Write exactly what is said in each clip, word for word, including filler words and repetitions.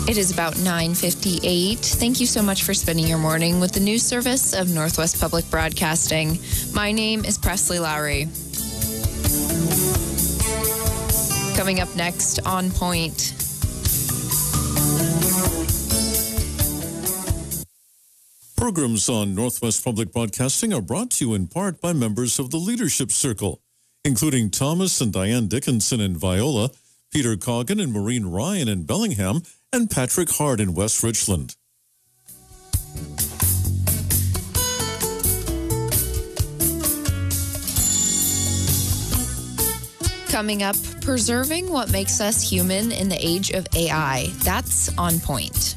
It is about nine fifty-eight. Thank you so much for spending your morning with the news service of Northwest Public Broadcasting. My name is Presley Lowry. Coming up next, On Point. Programs on Northwest Public Broadcasting are brought to you in part by members of the Leadership Circle, including Thomas and Diane Dickinson in Viola, Peter Coggin and Maureen Ryan in Bellingham, and Patrick Hart in West Richland. Coming up, preserving what makes us human in the age of A I. That's On Point.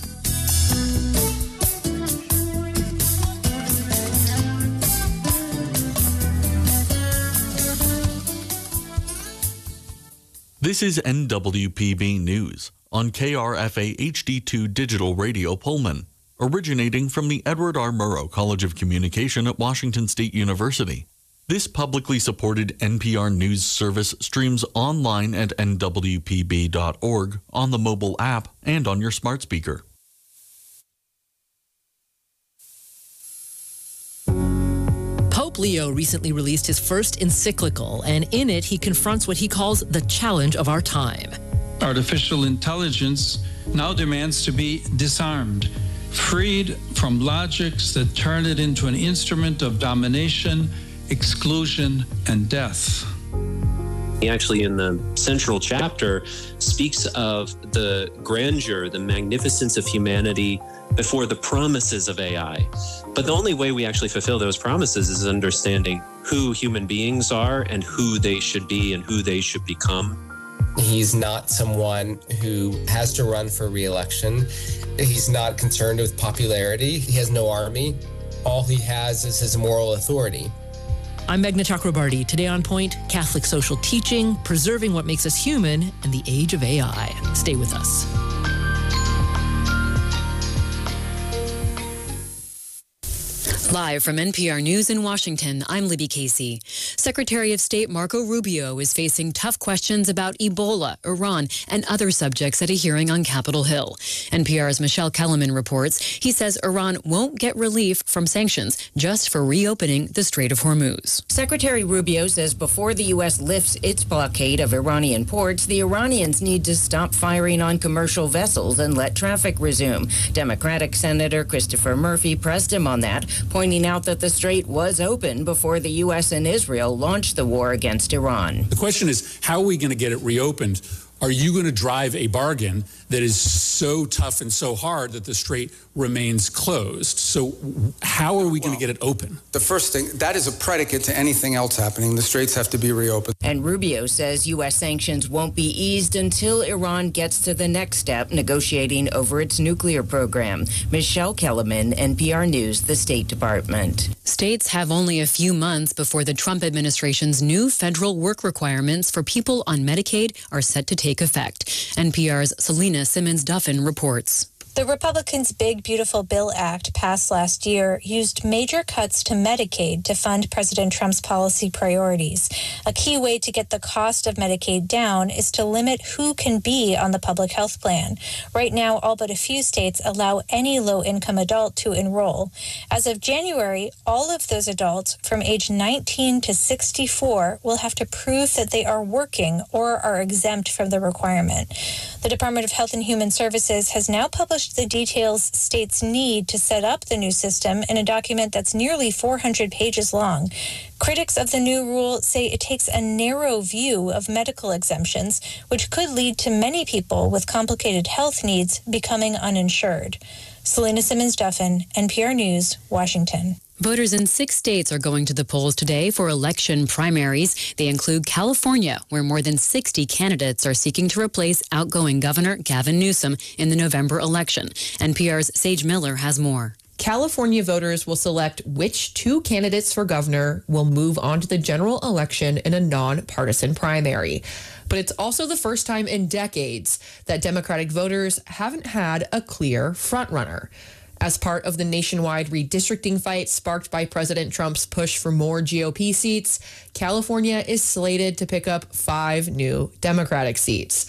This is N W P B News on K R F A H D two Digital Radio Pullman, originating from the Edward R. Murrow College of Communication at Washington State University. This publicly supported N P R News service streams online at N W P B dot org, on the mobile app, and on your smart speaker. Pope Leo recently released his first encyclical, and in it he confronts what he calls the challenge of our time. Artificial intelligence now demands to be disarmed, freed from logics that turn it into an instrument of domination, exclusion, and death. He actually, in the central chapter, speaks of the grandeur, the magnificence of humanity before the promises of A I. But the only way we actually fulfill those promises is understanding who human beings are and who they should be and who they should become. He's not someone who has to run for re-election. He's not concerned with popularity. He has no army. All he has is his moral authority. I'm Meghna Chakrabarty. Today on Point, Catholic social teaching, preserving what makes us human in the age of A I. Stay with us. Live from N P R News in Washington, I'm Libby Casey. Secretary of State Marco Rubio is facing tough questions about Ebola, Iran, and other subjects at a hearing on Capitol Hill. N P R's Michelle Kellerman reports he says Iran won't get relief from sanctions just for reopening the Strait of Hormuz. Secretary Rubio says before the U S lifts its blockade of Iranian ports, the Iranians need to stop firing on commercial vessels and let traffic resume. Democratic Senator Christopher Murphy pressed him on that, pointing out that the strait was open before the U S and Israel launched the war against Iran. The question is, how are we going to get it reopened? Are you going to drive a bargain that is so tough and so hard that the strait remains closed? So how are we going well, to get it open? The first thing, that is a predicate to anything else happening. The straits have to be reopened. And Rubio says U S sanctions won't be eased until Iran gets to the next step, negotiating over its nuclear program. Michelle Kellerman, N P R News, the State Department. States have only a few months before the Trump administration's new federal work requirements for people on Medicaid are set to take effect. N P R's Selena Simmons-Duffin reports. The Republicans' Big Beautiful Bill Act passed last year used major cuts to Medicaid to fund President Trump's policy priorities. A key way to get the cost of Medicaid down is to limit who can be on the public health plan. Right now, all but a few states allow any low-income adult to enroll. As of January, all of those adults from age nineteen to sixty-four will have to prove that they are working or are exempt from the requirement. The Department of Health and Human Services has now published the details states need to set up the new system in a document that's nearly four hundred pages long. Critics of the new rule say it takes a narrow view of medical exemptions, which could lead to many people with complicated health needs becoming uninsured. Selena Simmons-Duffin, N P R News, Washington. Voters in six states are going to the polls today for election primaries. They include California, where more than sixty candidates are seeking to replace outgoing Governor Gavin Newsom in the November election. N P R's Sage Miller has more. California voters will select which two candidates for governor will move on to the general election in a nonpartisan primary. But it's also the first time in decades that Democratic voters haven't had a clear frontrunner. As part of the nationwide redistricting fight sparked by President Trump's push for more G O P seats, California is slated to pick up five new Democratic seats.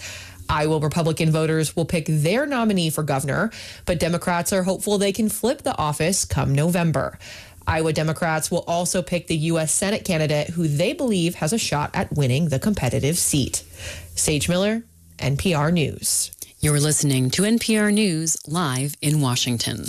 Iowa Republican voters will pick their nominee for governor, but Democrats are hopeful they can flip the office come November. Iowa Democrats will also pick the U S Senate candidate who they believe has a shot at winning the competitive seat. Sage Miller, N P R News. You're listening to N P R News live in Washington.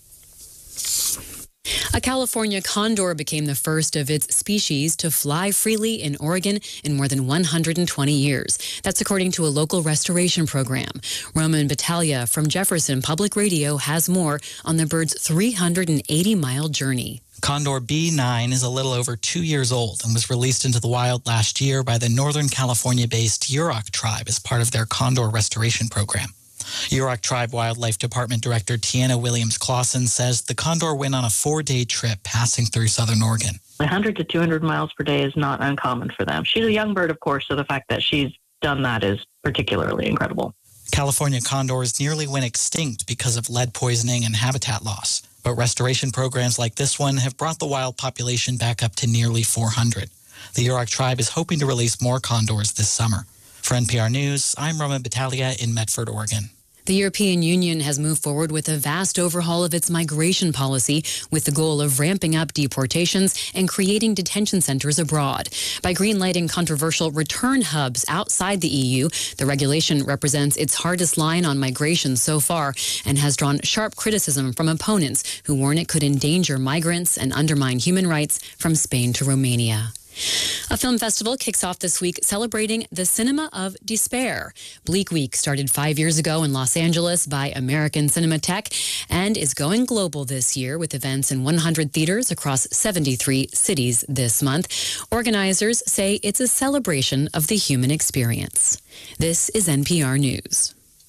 A California condor became the first of its species to fly freely in Oregon in more than one hundred twenty years. That's according to a local restoration program. Roman Battaglia from Jefferson Public Radio has more on the bird's three hundred eighty mile journey. Condor B nine is a little over two years old and was released into the wild last year by the Northern California-based Yurok tribe as part of their condor restoration program. Yurok Tribe Wildlife Department Director Tiana Williams-Clausen says the condor went on a four-day trip passing through southern Oregon. one hundred to two hundred miles per day is not uncommon for them. She's a young bird, of course, so the fact that she's done that is particularly incredible. California condors nearly went extinct because of lead poisoning and habitat loss. But restoration programs like this one have brought the wild population back up to nearly four hundred. The Yurok tribe is hoping to release more condors this summer. For N P R News, I'm Roman Battaglia in Medford, Oregon. The European Union has moved forward with a vast overhaul of its migration policy with the goal of ramping up deportations and creating detention centers abroad. By greenlighting controversial return hubs outside the E U, the regulation represents its hardest line on migration so far and has drawn sharp criticism from opponents who warn it could endanger migrants and undermine human rights from Spain to Romania. A film festival kicks off this week celebrating the cinema of despair. Bleak Week started five years ago in Los Angeles by American Cinematheque and is going global this year with events in one hundred theaters across seventy-three cities this month. Organizers say it's a celebration of the human experience. This is N P R News.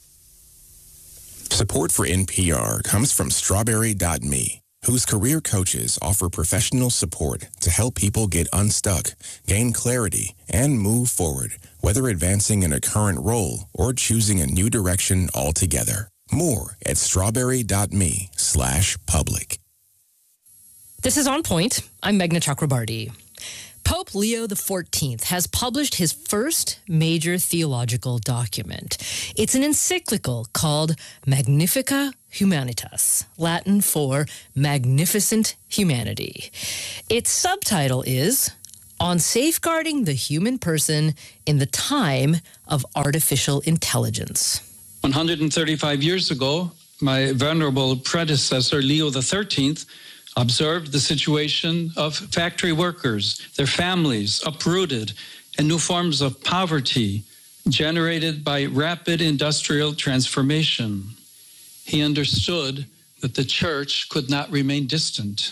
Support for N P R comes from Strawberry dot me, whose career coaches offer professional support to help people get unstuck, gain clarity, and move forward, whether advancing in a current role or choosing a new direction altogether. More at strawberry dot me slash public. This is On Point. I'm Meghna Chakrabarty. Pope Leo the fourteenth has published his first major theological document. It's an encyclical called Magnificat Humanitas, Latin for Magnificent Humanity. Its subtitle is On Safeguarding the Human Person in the Time of Artificial Intelligence. one hundred thirty-five years ago, my venerable predecessor, Leo the thirteenth, observed the situation of factory workers, their families uprooted, and new forms of poverty generated by rapid industrial transformation. He understood that the church could not remain distant.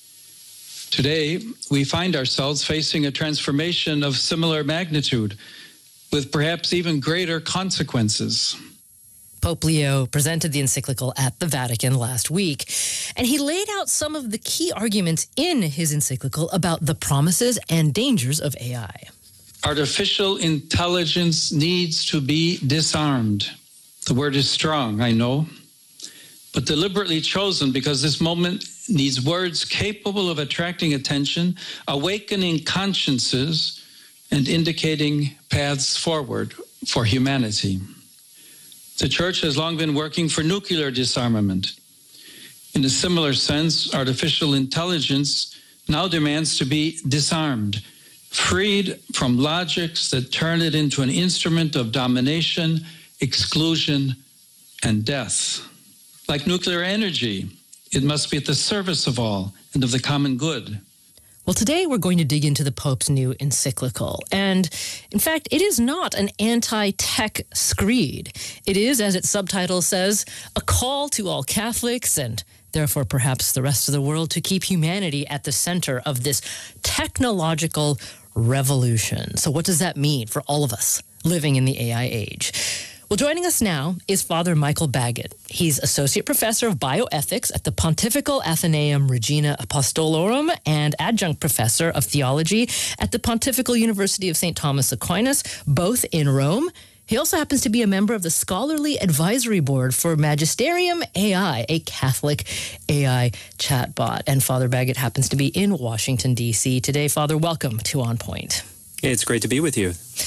Today, we find ourselves facing a transformation of similar magnitude, with perhaps even greater consequences. Pope Leo presented the encyclical at the Vatican last week, and he laid out some of the key arguments in his encyclical about the promises and dangers of A I. Artificial intelligence needs to be disarmed. The word is strong, I know, but deliberately chosen because this moment needs words capable of attracting attention, awakening consciences, and indicating paths forward for humanity. The church has long been working for nuclear disarmament. In a similar sense, artificial intelligence now demands to be disarmed, freed from logics that turn it into an instrument of domination, exclusion, and death. Like nuclear energy, it must be at the service of all and of the common good. Well, today we're going to dig into the Pope's new encyclical. And in fact, it is not an anti-tech screed. It is, as its subtitle says, a call to all Catholics and therefore perhaps the rest of the world to keep humanity at the center of this technological revolution. So what does that mean for all of us living in the A I age? Well, joining us now is Father Michael Baggett. He's Associate Professor of Bioethics at the Pontifical Athenaeum Regina Apostolorum and Adjunct Professor of Theology at the Pontifical University of Saint Thomas Aquinas, both in Rome. He also happens to be a member of the Scholarly Advisory Board for Magisterium A I, a Catholic A I chatbot. And Father Baggett happens to be in Washington, D C today. Father, welcome to On Point. It's great to be with you.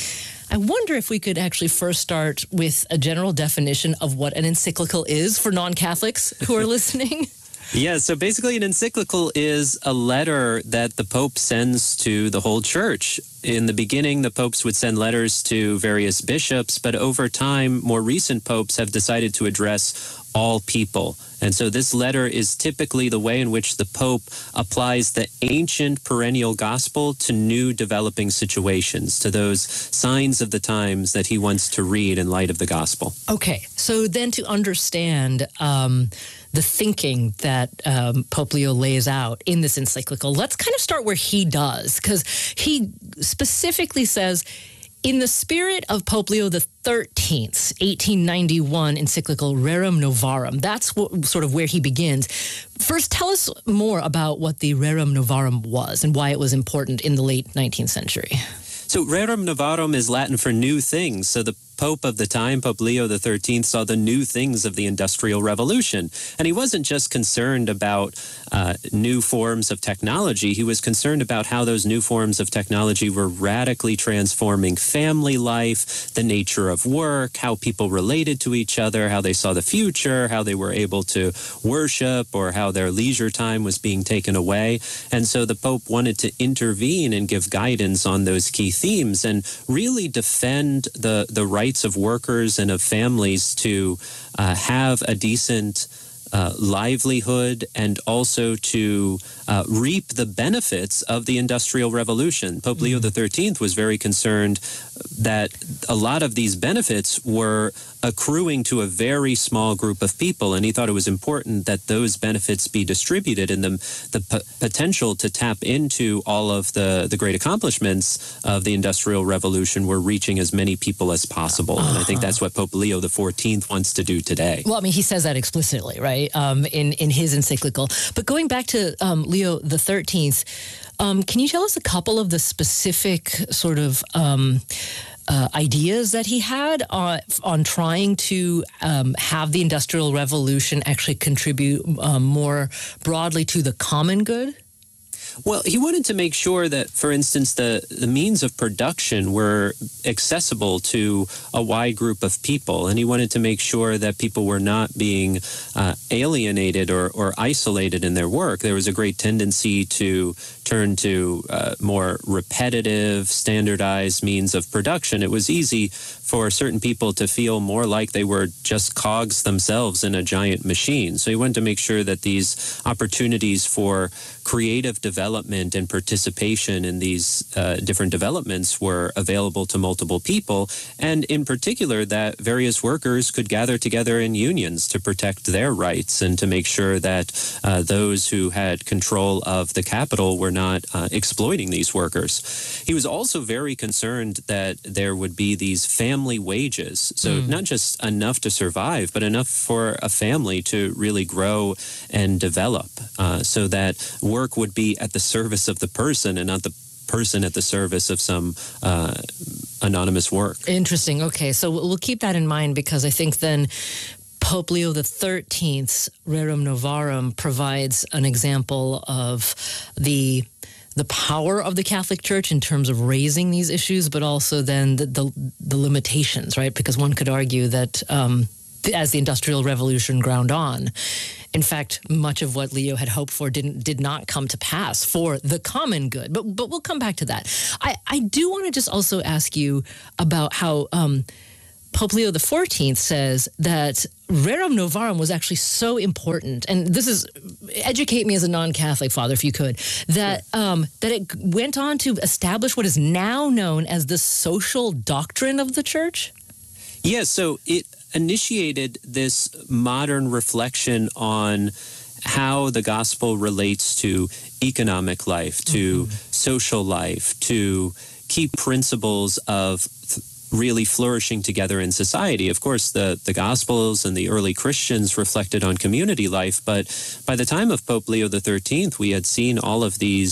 I wonder if we could actually first start with a general definition of what an encyclical is for non-Catholics who are listening. Yeah, so basically an encyclical is a letter that the Pope sends to the whole church. In the beginning, the popes would send letters to various bishops, but over time, more recent popes have decided to address all people. And so this letter is typically the way in which the Pope applies the ancient perennial gospel to new developing situations, to those signs of the times that he wants to read in light of the gospel. Okay, so then to understand um, the thinking that um, Pope Leo lays out in this encyclical, let's kind of start where he does, because he specifically says, in the spirit of Pope Leo the thirteenth's eighteen ninety-one encyclical Rerum Novarum, that's what, sort of where he begins. First, tell us more about what the Rerum Novarum was and why it was important in the late nineteenth century. So Rerum Novarum is Latin for new things. So the Pope of the time, Pope Leo the thirteenth, saw the new things of the Industrial Revolution. And he wasn't just concerned about uh, new forms of technology. He was concerned about how those new forms of technology were radically transforming family life, the nature of work, how people related to each other, how they saw the future, how they were able to worship, or how their leisure time was being taken away. And so the Pope wanted to intervene and give guidance on those key themes and really defend the, the right of workers and of families to uh, have a decent uh, livelihood and also to uh, reap the benefits of the Industrial Revolution. Pope Leo the thirteenth was very concerned that a lot of these benefits were accruing to a very small group of people, and he thought it was important that those benefits be distributed, and the, the p- potential to tap into all of the, the great accomplishments of the Industrial Revolution were reaching as many people as possible. Uh-huh. And I think that's what Pope Leo the fourteenth wants to do today. Well, I mean, he says that explicitly, right, um, in, in his encyclical. But going back to um, Leo the thirteenth, um, can you tell us a couple of the specific sort of um, Uh, ideas that he had on, on trying to um, have the Industrial Revolution actually contribute um, more broadly to the common good? Well, he wanted to make sure that, for instance, the, the means of production were accessible to a wide group of people. And he wanted to make sure that people were not being uh, alienated or, or isolated in their work. There was a great tendency to turn to uh, more repetitive, standardized means of production. It was easy for certain people to feel more like they were just cogs themselves in a giant machine. So he wanted to make sure that these opportunities for creative development and participation in these uh, different developments were available to multiple people, and in particular that various workers could gather together in unions to protect their rights and to make sure that uh, those who had control of the capital were not uh, exploiting these workers. He was also very concerned that there would be these family wages, so mm. not just enough to survive, but enough for a family to really grow and develop, uh, so that work would be at the service of the person and not the person at the service of some uh, anonymous work. Interesting. Okay, so we'll keep that in mind, because I think then Pope Leo the thirteenth's Rerum Novarum provides an example of the the power of the Catholic Church in terms of raising these issues, but also then the the, the limitations, right? Because one could argue that um, as the Industrial Revolution ground on, in fact, much of what Leo had hoped for didn't did not come to pass for the common good. But but we'll come back to that. I, I do want to just also ask you about how um, Pope Leo the fourteenth says that Rerum Novarum was actually so important, and this is, educate me as a non-Catholic, Father, if you could, that um, that it went on to establish what is now known as the social doctrine of the Church? Yeah, so it initiated this modern reflection on how the gospel relates to economic life, to mm-hmm. social life, to key principles of th- really flourishing together in society. Of course, the, the Gospels and the early Christians reflected on community life, but by the time of Pope Leo the thirteenth, we had seen all of these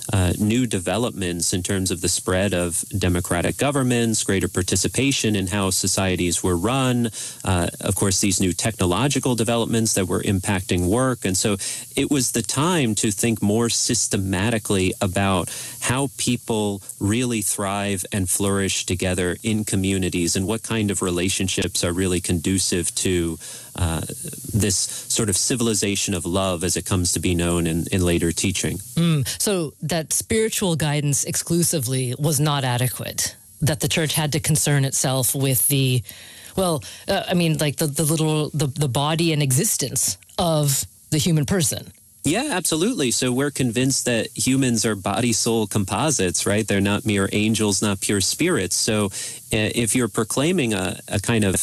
uh, new developments in terms of the spread of democratic governments, greater participation in how societies were run, uh, of course, these new technological developments that were impacting work. And so it was the time to think more systematically about how people really thrive and flourish together in communities and what kind of relationships are really conducive to uh, this sort of civilization of love as it comes to be known in, in later teaching. Mm, so that spiritual guidance exclusively was not adequate, that the church had to concern itself with the, well, uh, I mean, like the, the little, the, the body and existence of the human person. Yeah, absolutely. So we're convinced that humans are body-soul composites, right? They're not mere angels, not pure spirits. So uh, if you're proclaiming a, a kind of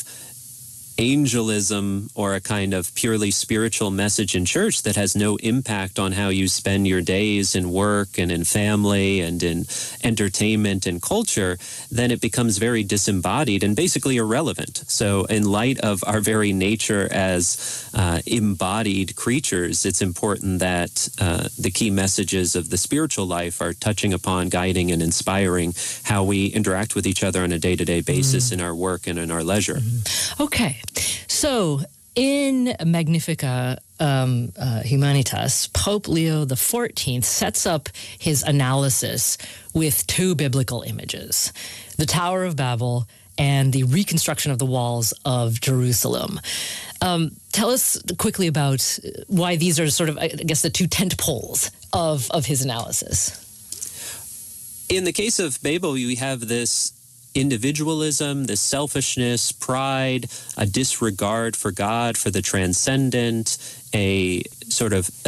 angelism or a kind of purely spiritual message in church that has no impact on how you spend your days in work and in family and in entertainment and culture, then it becomes very disembodied and basically irrelevant. So in light of our very nature as uh, embodied creatures, it's important that uh, the key messages of the spiritual life are touching upon, guiding, and inspiring how we interact with each other on a day-to-day basis mm-hmm. in our work and in our leisure. Mm-hmm. Okay. So in Magnificat um, uh, Humanitas, Pope Leo the fourteenth sets up his analysis with two biblical images, the Tower of Babel and the reconstruction of the walls of Jerusalem. Um, tell us quickly about why these are sort of, I guess, the two tent poles of, of his analysis. In the case of Babel, we have this individualism, this selfishness, pride, a disregard for God, for the transcendent, a sort of a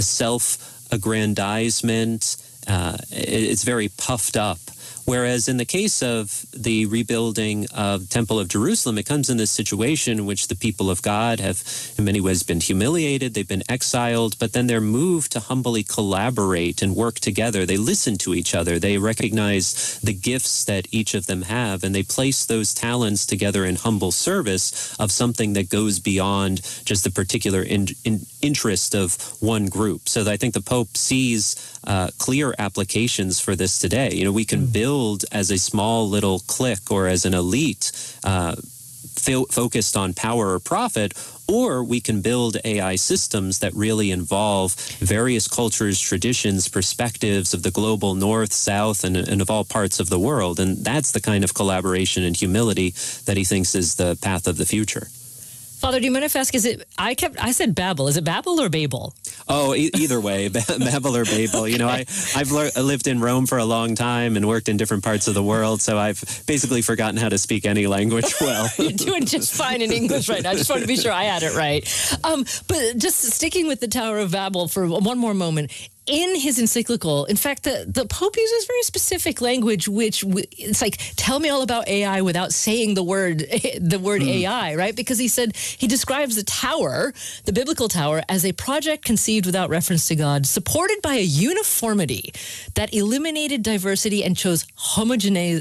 self-aggrandizement. Uh, it's very puffed up. Whereas in the case of the rebuilding of Temple of Jerusalem, it comes in this situation in which the people of God have in many ways been humiliated, they've been exiled, but then they're moved to humbly collaborate and work together. They listen to each other, they recognize the gifts that each of them have, and they place those talents together in humble service of something that goes beyond just the particular in, in, interest of one group. So I think the Pope sees uh, clear applications for this today. You know, we can build as a small little clique or as an elite uh, fo- focused on power or profit, or we can build A I systems that really involve various cultures, traditions, perspectives of the global north, south, and, and of all parts of the world. And that's the kind of collaboration and humility that he thinks is the path of the future. Father, do you mind if I ask, is it, I kept, I said Babel. Is it Babel or Babel? Oh, e- either way, Babel or Babel. You know, I, I've le- lived in Rome for a long time and worked in different parts of the world, so I've basically forgotten how to speak any language well. You're doing just fine in English right now. I just wanted to be sure I had it right. Um, but just sticking with the Tower of Babel for one more moment, in his encyclical, in fact, the, the Pope uses very specific language, which it's like, tell me all about A I without saying the word the word mm. A I, right? Because he said, he describes the tower, the biblical tower, as a project conceived without reference to God, supported by a uniformity that eliminated diversity and chose homogenize,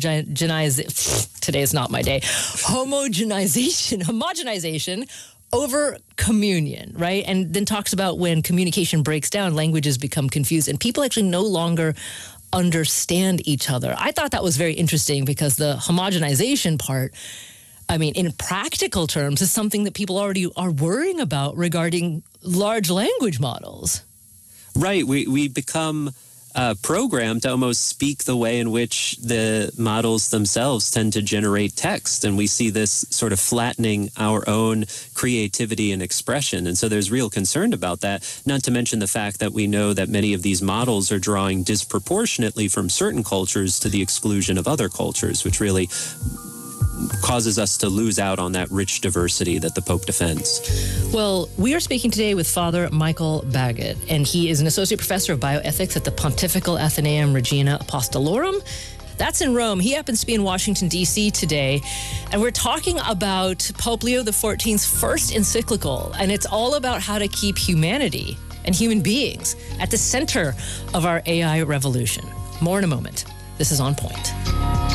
homogenize, today is not my day, homogenization, homogenization, over communion, right? And then talks about when communication breaks down, languages become confused, and people actually no longer understand each other. I thought that was very interesting because the homogenization part, I mean, in practical terms, is something that people already are worrying about regarding large language models. Right. We, we become Uh, programmed to almost speak the way in which the models themselves tend to generate text. And we see this sort of flattening our own creativity and expression. And so there's real concern about that, not to mention the fact that we know that many of these models are drawing disproportionately from certain cultures to the exclusion of other cultures, which really causes us to lose out on that rich diversity that the Pope defends. Well, we are speaking today with Father Michael Baggett, and he is an associate professor of bioethics at the Pontifical Athenaeum Regina Apostolorum. That's in Rome. He happens to be in Washington, D C today, and we're talking about Pope Leo the fourteenth's first encyclical, and it's all about how to keep humanity and human beings at the center of our A I revolution. More in a moment. This is On Point.